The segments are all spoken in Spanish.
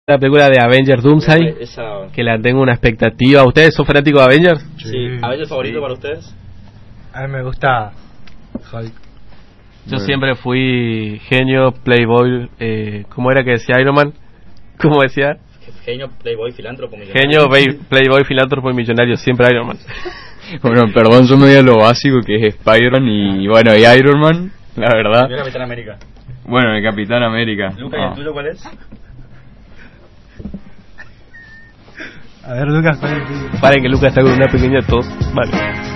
La película de Avengers Doomsday, que la tengo una expectativa. ¿Ustedes son fanáticos de Avengers? Sí. ¿Avengers favorito para ustedes? A mí me gusta Hulk. Yo siempre fui genio, playboy, ¿cómo era que decía Iron Man? ¿Cómo decía? Genio, playboy, filántropo, millonario. Genio, playboy, filántropo y millonario, siempre Iron Man. Bueno, perdón, yo me voy a lo básico que es Spider-Man y bueno, y Iron Man, la verdad. Yo Capitán América. Bueno, el Capitán América. Lucas, ¿y el tuyo cuál es? A ver, Lucas, ¿cuál es el tuyo? Paren que Lucas está con una pequeña tos. Vale.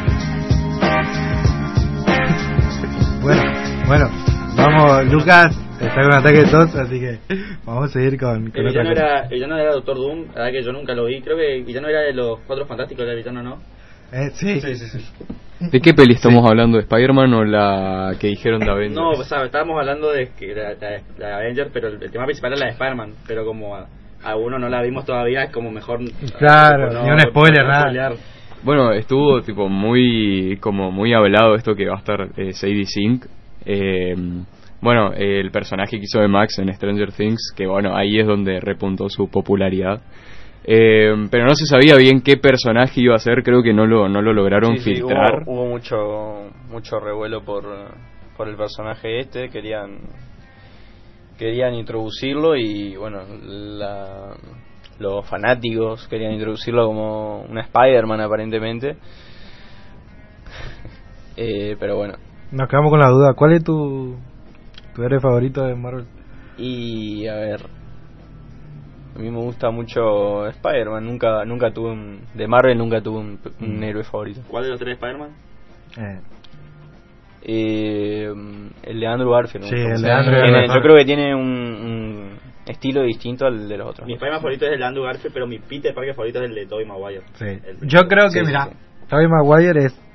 Bueno, vamos, Lucas está con un ataque de tos, así que vamos a seguir con el villano era Doctor Doom, la verdad que yo nunca lo vi. Creo que el villano era de los Cuatro Fantásticos, el villano, ¿no? Sí. ¿De qué peli estamos hablando? ¿De Spider-Man o la que dijeron de Avengers? No, o sea, estábamos hablando de la Avengers, pero el tema principal es la de Spider-Man. Pero como a uno no la vimos todavía, es como mejor... Claro, ni un spoiler, nada. Bueno, estuvo tipo muy hablado esto que va a estar Sadie Sink. Bueno, el personaje que hizo de Max en Stranger Things, que bueno, ahí es donde repuntó su popularidad. Pero no se sabía bien qué personaje iba a ser, creo que no lo lograron filtrar. Hubo mucho revuelo por el personaje este, querían introducirlo y bueno, los fanáticos querían introducirlo como una Spider-Man aparentemente. Pero bueno. Nos quedamos con la duda, ¿cuál es tu héroe favorito de Marvel? Y a ver, a mí me gusta mucho Spider-Man, nunca tuve de Marvel nunca tuve un héroe favorito. ¿Cuál de los tres Spider-Man? El de Andrew Garfield. Sí, el de Andrew Garfield. Yo creo que tiene un estilo distinto al de los otros. Mi Spider-Man favorito es el de Andrew Garfield, pero mi Peter Parker favorito es el de Tobey Maguire. Sí. Yo creo que, Tobey Maguire es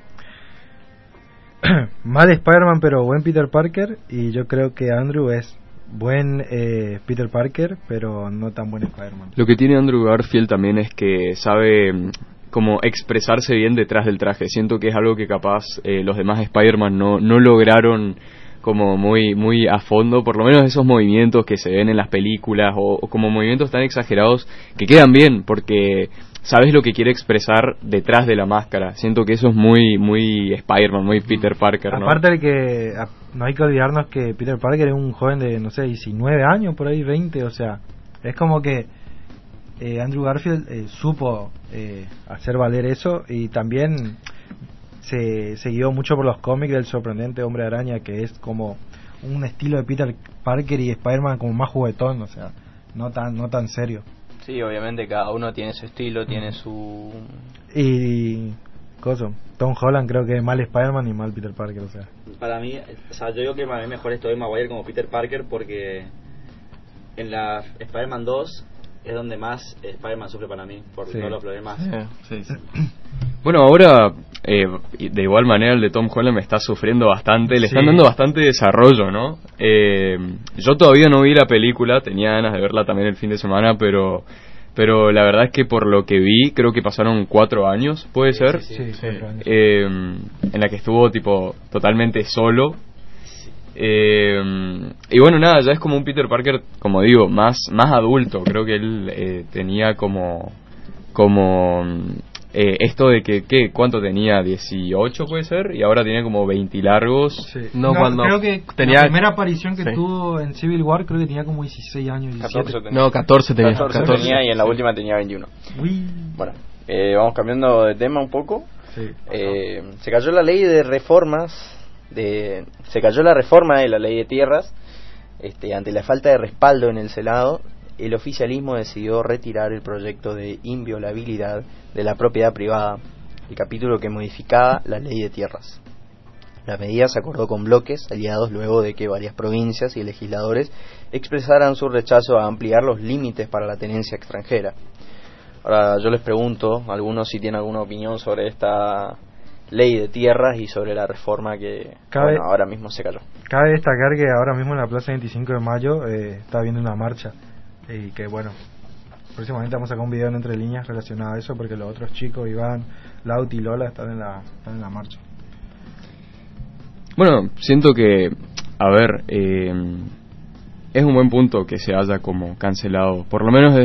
mal Spider-Man pero buen Peter Parker, y yo creo que Andrew es buen Peter Parker pero no tan buen Spider-Man. Lo que tiene Andrew Garfield también es que sabe como expresarse bien detrás del traje. Siento que es algo que capaz los demás Spider-Man no lograron como muy a fondo, por lo menos esos movimientos que se ven en las películas o como movimientos tan exagerados que quedan bien porque sabes lo que quiere expresar detrás de la máscara. Siento que eso es muy Spider-Man, muy Peter Parker, ¿no? Aparte de que no hay que olvidarnos que Peter Parker es un joven de, no sé, 19 años, por ahí 20, o sea, es como que Andrew Garfield supo hacer valer eso, y también se guió mucho por los cómics del sorprendente Hombre Araña, que es como un estilo de Peter Parker y Spider-Man como más juguetón, o sea, no tan serio. Sí, obviamente cada uno tiene su estilo, tiene su... Y... Tom Holland creo que es mal Spider-Man y mal Peter Parker, o sea. Para mí, o sea, yo digo que para mí mejor es Tobey Maguire como Peter Parker, porque en la Spider-Man 2 es donde más Spider-Man sufre para mí, por todos los problemas. Sí. Bueno, ahora de igual manera el de Tom Holland me está sufriendo bastante, le están dando bastante desarrollo, ¿no? Yo todavía no vi la película, tenía ganas de verla también el fin de semana, pero la verdad es que por lo que vi, creo que pasaron 4 años, ¿puede ser? Sí. 4 años. En la que estuvo tipo totalmente solo. Y bueno, nada, ya es como un Peter Parker, como digo, más adulto. Creo que él tenía como esto de que ¿cuánto tenía? 18 puede ser, y ahora tiene como 20 largos. Sí. Cuando creo que tenía la primera aparición que tuvo en Civil War creo que tenía como 16 años, 17. 14 tenía. 14 tenía, y en la última tenía 21. Uy. Bueno, vamos cambiando de tema un poco. Sí. Se cayó la ley de reformas se cayó la reforma de la ley de tierras ante la falta de respaldo en el Senado. El oficialismo decidió retirar el proyecto de inviolabilidad de la propiedad privada, el capítulo que modificaba la ley de tierras. La medida se acordó con bloques aliados luego de que varias provincias y legisladores expresaran su rechazo a ampliar los límites para la tenencia extranjera. Ahora yo les pregunto a algunos si tienen alguna opinión sobre esta ley de tierras y sobre la reforma que ahora mismo se cayó. Cabe destacar que ahora mismo en la Plaza 25 de Mayo está habiendo una marcha, y que bueno, próximamente vamos a sacar un video en Entre Líneas relacionado a eso, porque los otros chicos, Iván, Lauti y Lola, están en la marcha. Bueno, siento que, a ver, es un buen punto que se haya como cancelado, por lo menos